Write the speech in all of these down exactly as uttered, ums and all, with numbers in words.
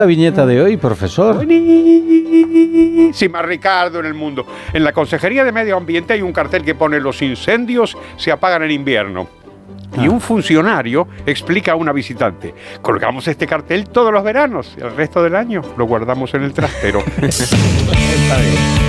La viñeta de hoy, profesor. Buenísima, Ricardo, en el mundo. En la Consejería de Medio Ambiente hay un cartel que pone: los incendios se apagan en invierno. Y un funcionario explica a una visitante: colgamos este cartel todos los veranos, y el resto del año lo guardamos en el trastero. Está bien.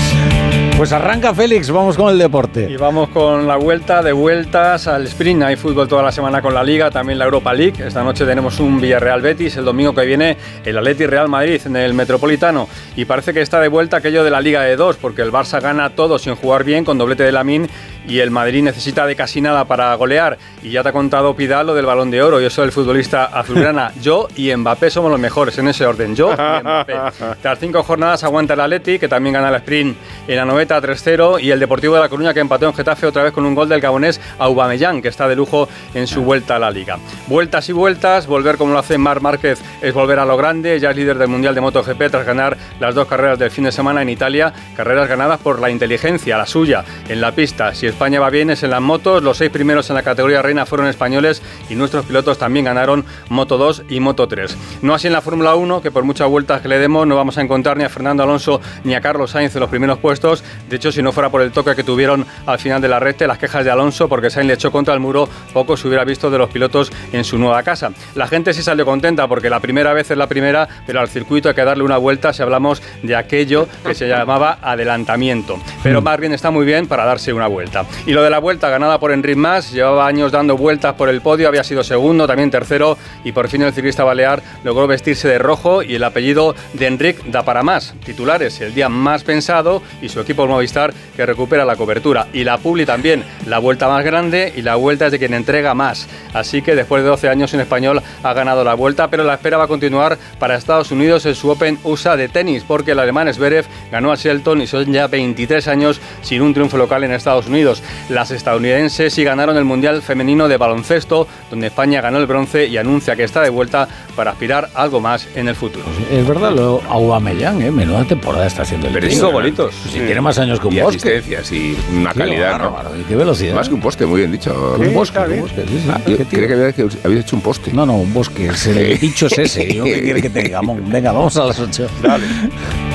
Pues arranca Félix, vamos con el deporte. Y vamos con la vuelta de vueltas al sprint. Hay fútbol toda la semana con la Liga, también la Europa League. Esta noche tenemos un Villarreal Betis, el domingo que viene el Athletic Real Madrid en el Metropolitano. Y parece que está de vuelta aquello de la Liga de dos, porque el Barça gana todo sin jugar bien, con doblete de Lamine, y el Madrid necesita de casi nada para golear. Y ya te ha contado Pidal lo del Balón de Oro. Yo soy el futbolista azulgrana. Yo y Mbappé somos los mejores, en ese orden. Yo y Mbappé. Tras cinco jornadas aguanta el Athletic, que también gana el sprint en la noveta tres cero, y el Deportivo de La Coruña, que empató en Getafe otra vez con un gol del gabonés Aubameyang, que está de lujo en su vuelta a la Liga. Vueltas y vueltas, volver como lo hace Marc Márquez es volver a lo grande. Ya es líder del Mundial de MotoGP tras ganar las dos carreras del fin de semana en Italia, carreras ganadas por la inteligencia, la suya, en la pista. Si España va bien es en las motos, los seis primeros en la categoría reina fueron españoles y nuestros pilotos también ganaron Moto dos y Moto tres. No así en la Fórmula uno, que por muchas vueltas que le demos no vamos a encontrar ni a Fernando Alonso ni a Carlos Sainz en los primeros puestos. De hecho, si no fuera por el toque que tuvieron al final de la recta, las quejas de Alonso porque Sainz le echó contra el muro, poco se hubiera visto de los pilotos en su nueva casa. La gente sí salió contenta porque la primera vez es la primera, pero al circuito hay que darle una vuelta si hablamos de aquello que se llamaba adelantamiento. Pero más bien está muy bien para darse una vuelta. Y lo de la vuelta ganada por Enric Mas, llevaba años dando vueltas por el podio, había sido segundo, también tercero, y por fin el ciclista balear logró vestirse de rojo y el apellido de Enric da para más. Titulares: el día más pensado, y su equipo Movistar, que recupera la cobertura. Y la Publi también, la vuelta más grande, y la vuelta es de quien entrega más. Así que después de doce años en español ha ganado la vuelta, pero la espera va a continuar para Estados Unidos en su Open U S A de tenis, porque el alemán Zverev ganó a Shelton y son ya veintitrés años sin un triunfo local en Estados Unidos. Las estadounidenses sí ganaron el Mundial Femenino de Baloncesto, donde España ganó el bronce y anuncia que está de vuelta para aspirar a algo más en el futuro. Pues es verdad, lo Aubameyang, ¿eh? Menuda temporada está haciendo el Pero tío. cinco golitos. Si sí. Tiene más años que un y bosque. asistencias y una Tío, calidad, bárbaro, ¿no? Y qué velocidad. Más que un poste, muy bien dicho. Un bosque, un bosque, sí, sí. Ah, yo creía que había, que habías hecho un poste. No, no, un bosque. El dicho es ese. ¿Yo qué quiere que te digamos? Venga, vamos a las ocho. Dale.